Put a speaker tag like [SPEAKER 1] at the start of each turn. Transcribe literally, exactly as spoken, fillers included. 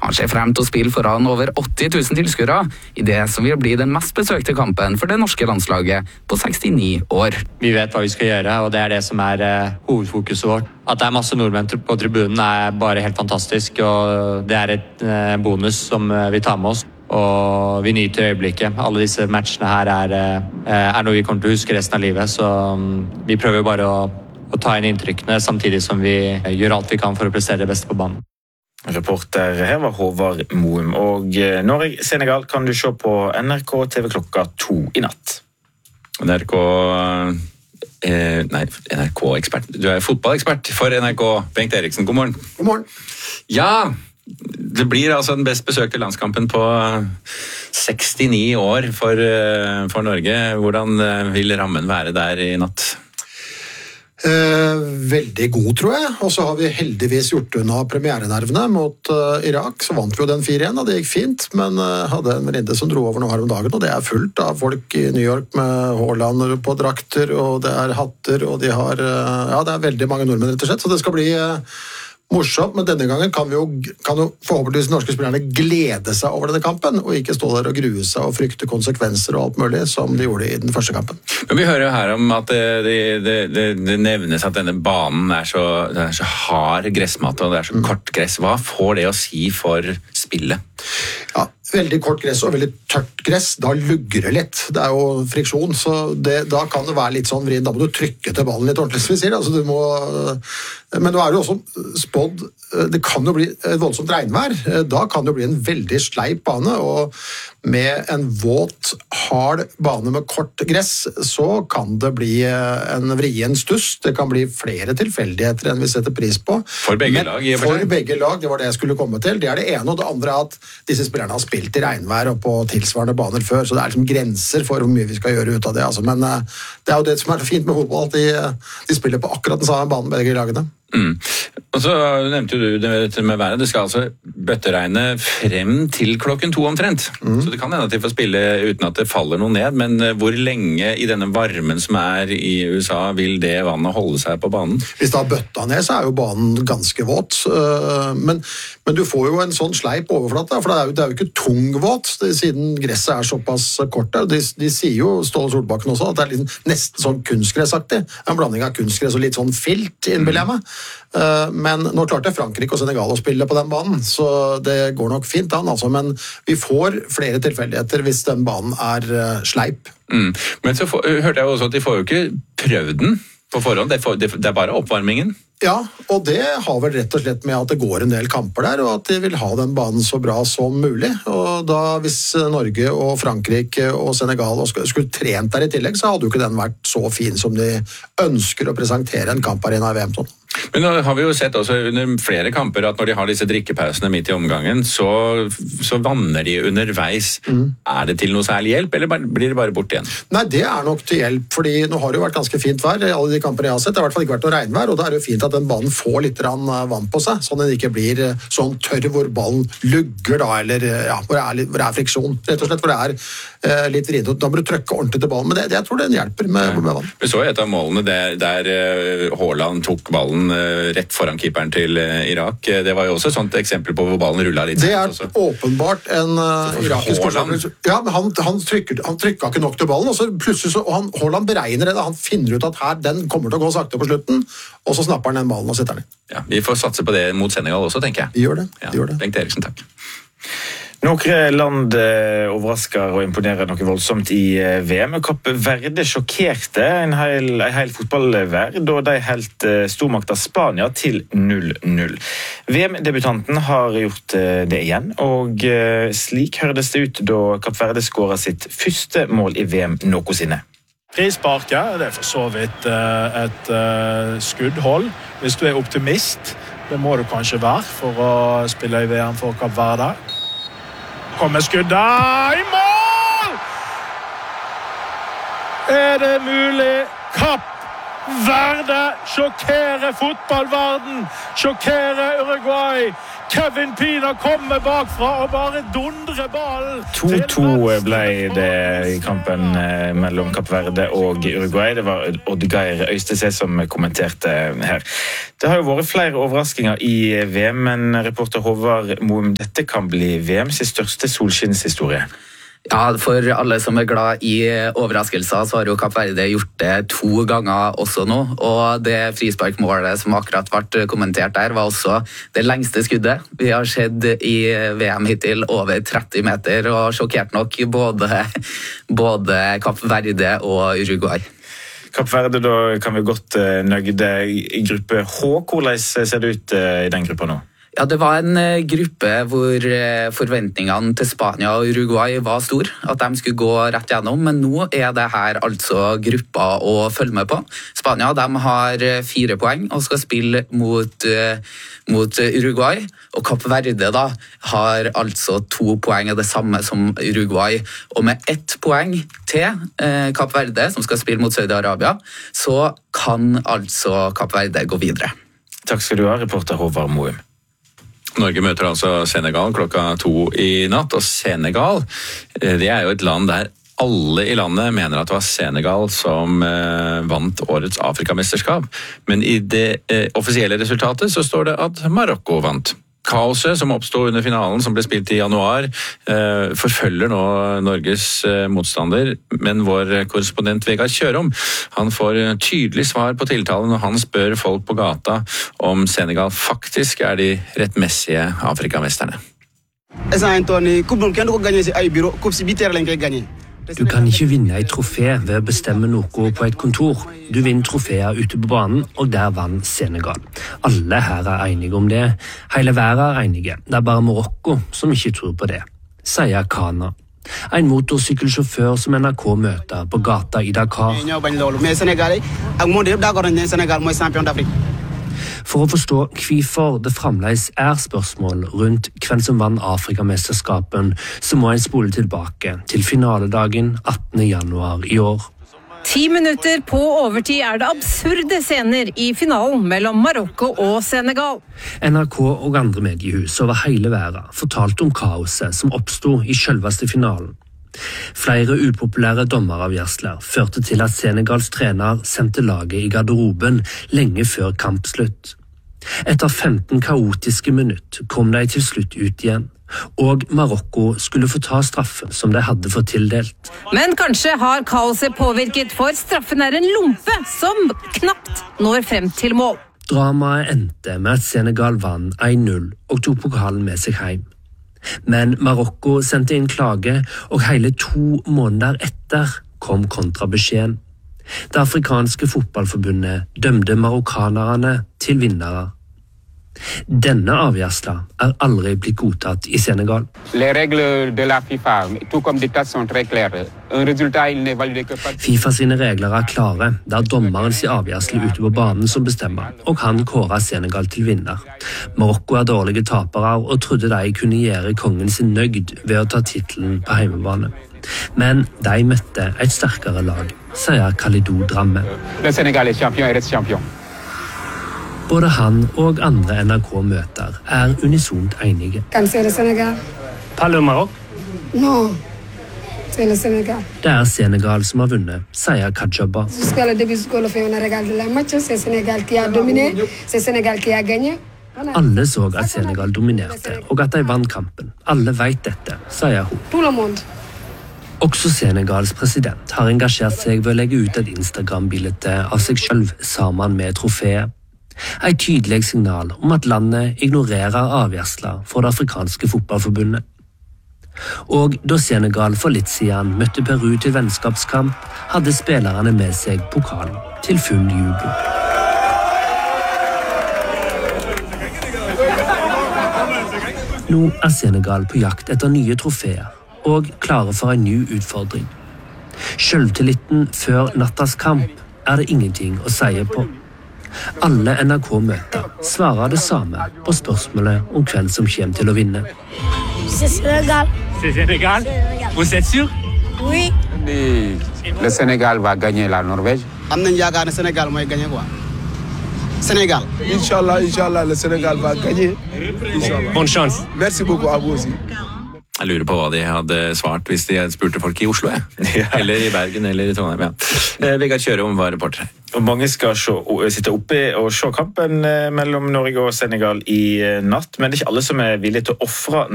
[SPEAKER 1] Han ser frem til å spille foran over åtti tusen tilskuere i det som vil bli den mest besøkte kampen for det norske landslaget på sekstini år.
[SPEAKER 2] Vi vet hva vi skal gjøre, og det er det som er uh, hovedfokuset vårt. At det er masse nordmenn på tribunen er bare helt fantastisk, og det er et uh, bonus som uh, vi tar med oss. Og vi nyter øyeblikket. Alle disse matchene her er, uh, er noe vi kommer til å huske resten av livet, så um, vi prøver bare å, å ta inn inntrykkene samtidig som vi uh, gjør alt vi kan for å prestere det beste på banen.
[SPEAKER 3] Reporter her var Håvard Moum, og Norge-Senegal kan du se på N R K T V klokka to i natt.
[SPEAKER 4] N R K... Eh, nei, N R K-ekspert. Du er fotballekspert for N R K. Bengt Eriksen, god morgen.
[SPEAKER 5] God morgen.
[SPEAKER 4] Ja, det blir altså den best besøkte landskampen på sekstini år for, for Norge. Hvordan vil rammen være der i natt?
[SPEAKER 5] Eh, veldig god, tror jeg. Og så har vi heldigvis gjort unna premierenervene mot uh, Irak. Så vant vi jo den fire igjen, og det gikk fint. Men uh, hadde en venninne som dro over nå her om dagen, og det er fullt av folk i New York med Haaland på drakter, og det er hatter, og de har uh, ja, det er veldig mange nordmenn, rett og slett. Så det skal bli uh, morsomt, men denne gangen kan vi jo, kan jo forhåpentligvis de norske spillerne glede seg over denne kampen, og ikke stå der og grue seg og frykte konsekvenser og alt mulig, som de gjorde i den første kampen.
[SPEAKER 4] Men vi hører jo her om at det, det, det, det nevnes at denne banen er så, det er så hard gressmatte, og det er så kort gress. Hva får det å si for spillet?
[SPEAKER 5] Ja, veldig kort gress og veldig tørt gress, da lugger det litt. Det er jo friksjon, så det, da kan det være litt sånn vrien. Da må du trykke til ballen litt ordentlig, som vi sier. Altså, du må, men nå er det jo også spådd, det kan jo bli et voldsomt regnvær. Da kan det jo bli en veldig sleip bane, og med en våt, hard bane med kort gress, så kan det bli en vrien stuss. Det kan bli flere tilfeldigheter enn vi setter pris på.
[SPEAKER 4] For begge
[SPEAKER 5] men,
[SPEAKER 4] lag? I
[SPEAKER 5] for begge lag, det var det jeg skulle komme til. Det er det ene, og det andre er at disse spillerne har spilt i regnvær og på tilsvarende baner før, så det er liksom grenser for hvor mye vi skal gjøre ut av det. Altså. Men uh, det er jo det som er fint med fotball, at de, de spiller på akkurat den samme banen begge lagene.
[SPEAKER 4] Mm. Og så nevnte du det med været. Det skal altså bøtteregne frem til klokken to omtrent. Mm. Så det kan hende at de får spille uten at det faller noe ned, men hvor lenge i denne varmen som er i U S A vil det vannet holde seg på banen? Hvis
[SPEAKER 5] det har bøtta ned, så er jo banen ganske våt. Men, men du får jo en sånn sleip overflate, for det er jo, det er jo ikke tung våt, siden gresset er såpass kort der. De, de sier jo, Ståle Solbakken også, at det er liksom nesten sånn kunstgressaktig. En blanding av kunstgress og litt sånn filt, innbiller jeg meg. Men nå klarte Frankrike og Senegal å spille på den banen, så det går nok fint an, altså. Men vi får flere tilfeldigheter hvis den banen er sleip.
[SPEAKER 4] Mm. Men så for, hørte jeg også at de får jo ikke prøvd den på forhånd, det, for, det, det er bare oppvarmingen.
[SPEAKER 5] Ja, og det har vel rett og slett med at det går en del kamper der, og at de vil ha den banen så bra som mulig. Og da, hvis Norge og Frankrike og Senegal skulle trent der i tillegg, så hadde jo ikke den vært så fin som de ønsker å presentere en kamparena i V M sånn.
[SPEAKER 4] Men nå har vi jo sett også under flere kamper at når de har disse drikkepausene midt i omgangen, så, så vanner de underveis. Mm. Er det til noe særlig hjelp, eller blir det bare bort igjen?
[SPEAKER 5] Nei, det er nok til hjelp, fordi nå har det jo vært ganske fint vær i alle de kampene jeg har sett. Det har i hvert fall ikke vært noe regnvær, og da er det jo fint at den banen får litt vann på seg, sånn at den ikke blir sånn tørr hvor ballen lugger da, eller ja, hvor det er, litt, hvor det er friksjon, rett og slett, hvor det er eh, litt vridd. Da må du trykke ordentlig til ballen, men det, det, jeg tror det hjelper med, ja. med vann.
[SPEAKER 4] Vi så et av målene der, der Haaland tok ballen rett foran keeperen til Irak. Det var jo også et sånt eksempel på hvor ballen rullet litt.
[SPEAKER 5] Det er også åpenbart en uh, irakisk forsvarer. Ja, men han, han, trykker, han trykket ikke nok til ballen, og så plutselig så, og han, Haaland beregner det, han finner ut at her, den kommer til å gå sakte på slutten, og så snapper han den ballen og setter den.
[SPEAKER 4] Ja, vi får satse på det mot Senegal også, tenker jeg.
[SPEAKER 5] Vi gjør det.
[SPEAKER 4] Ja,
[SPEAKER 5] vi gjør det.
[SPEAKER 4] Bengt Eriksen, takk.
[SPEAKER 3] Noen land overrasker og imponerer noe voldsomt i V M. Kapp Verde sjokkerte en hel, en hel fotballverd da de helt stormakta Spania til null null. V M-debutanten har gjort det igjen, og slik høres det ut da Kapp Verde skåret sitt første mål i V M noensinne.
[SPEAKER 6] Frisparket, det er for så vidt et skuddhold. Hvis du er optimist, det må du kanskje være for å spille i V M for Kapp Verde. Kommer skuddet i mål! Er det mulig? Kapp Verde sjokkerer fotballverden, sjokkerer Uruguay. Kevin Pina kommer bakfra og bare dundrer ballen.
[SPEAKER 3] to to ble det i kampen mellom Kapp Verde og Uruguay. Det var Oddgeir Øystese som kommenterte her. Det har jo vært flere overraskelser i V M, men reporter Håvard Moum, dette kan bli V M's største solskinnshistorie.
[SPEAKER 1] Ja, for alle som er glad i overraskelser, så har jo Kapp Verde gjort det to ganger også nå, og det frisparkmålet som akkurat ble kommentert der, var også det lengste skuddet vi har sett i V M hittil, over tretti meter, og sjokkert nok både, både Kapp Verde og Uruguay.
[SPEAKER 3] Kapp Verde, da kan vi godt nøgde i gruppe H. Hvordan ser det ut i den gruppa nå?
[SPEAKER 1] Ja, det var en gruppe hvor forventningene til Spania og Uruguay var stor, at de skulle gå rett gjennom, men nå er det her altså gruppa å følge med på. Spania, de har fire poeng og skal spille mot, mot Uruguay, og Kapp Verde da har altså to poeng, det samme som Uruguay, og med ett poeng til eh, Kapp Verde, som skal spille mot Saudi-Arabia, så kan altså Kapp Verde gå videre.
[SPEAKER 3] Takk skal du ha, reporter Håvard Moum.
[SPEAKER 4] Norge møter altså Senegal klokka to i natt, og Senegal, det er jo et land der alle i landet mener at det var Senegal som eh, vant årets Afrikamesterskap, men i det eh, offisielle resultatet så står det at Marokko vant. Kaoset som oppstod under finalen, som ble spilt i januar, eh, forfølger nå Norges eh, motstander, men vår korrespondent Vegard Kjørom, han får tydelig svar på tiltalen når han spør folk på gata om Senegal faktisk er de rettmessige Afrikamesterne.
[SPEAKER 7] Du kan ikke vinne et trofé ved å bestemme noe på et kontor. Du vinner troféer ute på banen, og der vant Senegal. Alle her er enige om det. Hele verden er enige. Det er bare Marokko som ikke tror på det, sier Kana. En motorsykkelsjåfør som N R K møter på gata i Dakar. For å forstå hvorfor det fremdeles er spørsmål rundt hvem som vant Afrikamesterskapen, så må en spole tilbake til finaledagen attende januar i år.
[SPEAKER 8] Ti minutter på overtid er det absurde scener i finalen mellom Marokko og Senegal.
[SPEAKER 7] N R K og andre mediehus over hele verden fortalte om kaoset som oppstod i selveste finalen. Flere upopulære dommeravgjørelser førte til at Senegals trener sendte laget i garderoben lenge før kampslutt. Etter femten kaotiske minutter kom de til slutt ut igjen, og Marokko skulle få ta straffen som de hadde fått tildelt.
[SPEAKER 8] Men kanskje har kaoset påvirket, for straffen er en lompe som knapt når frem til mål.
[SPEAKER 7] Dramaet endte med at Senegal vant en null og tok pokalen med seg hjem. Men Marokko sendte inn klage, og hele to måneder etter kom kontrabeskjeden. Det afrikanske fotballforbundet dømte marokkanerne til vinnere. Denne avgjørelsen er aldri blitt godtatt i Senegal.
[SPEAKER 9] Les règles de la FIFA, tout comme diktat, sont très claires. Un résultat, il n'est validé que par...
[SPEAKER 7] FIFA sine regler er klare. Det er dommeren sin avgjørelse ute på banen som bestemmer, og han kårer Senegal til vinner. Marokko er dårlige tapere og trodde de kunne gjøre kongen sin nøgd ved å ta titelen på hjemmebane. Men de møtte et sterkere lag, sier Khalidou Dramme.
[SPEAKER 9] Le Sénégal est champion et reste champion.
[SPEAKER 7] Både han og andre N R K-møter er unisont enige.
[SPEAKER 10] Kan c'est le Sénégal?
[SPEAKER 7] Pas le Maroc?
[SPEAKER 10] Non, c'est le Sénégal.
[SPEAKER 7] Det er Senegal som har vunnet, sier Kajaba.
[SPEAKER 10] Jusqu'à le début, on a fait un regard de la match. C'est Sénégal qui a dominé, c'est Sénégal qui a gagné.
[SPEAKER 7] Alle så at Senegal dominerte, og at de vant kampen. Alle vet dette, sier hun.
[SPEAKER 10] Tout le monde.
[SPEAKER 7] Også Senegals president har engasjert seg ved å legge ut et Instagram-bilde av seg selv sammen med trofeet. Et tydelig signal om at landet ignorerer avgjørelser fra det afrikanske fotballforbundet. Og da Senegal for litt siden møtte Peru til vennskapskamp, hadde spillerne med seg pokalen til full jubel. Nå er Senegal på jakt etter nye trofeer og klare for en ny utfordring. Selvtilliten før nattas kamp er det ingenting å si på. Alle N R K-møter svarer det samme på spørsmålet om hvem som kommer til å vinne.
[SPEAKER 10] C'est Sénégal.
[SPEAKER 9] C'est Sénégal? Vous êtes sûr?
[SPEAKER 10] Oui.
[SPEAKER 9] Le Sénégal va gagner la Norvège.
[SPEAKER 11] am nañ yaakaar ne Sénégal mooy gagné quoi Sénégal.
[SPEAKER 12] Inch'Allah, Inch'Allah, le Sénégal va gagner. Inch'Allah.
[SPEAKER 13] Bonne chance.
[SPEAKER 12] Merci beaucoup à vous aussi.
[SPEAKER 4] Jeg lurer på hva de hadde svart hvis de spurte folk i Oslo, ja. Eller i Bergen, eller i Trondheim, ja. Vegard Kjørom var reporter.
[SPEAKER 3] Og mange skal se, sitte oppe og se kampen mellom Norge og Senegal i natt, men det er ikke alle som er villige til å offre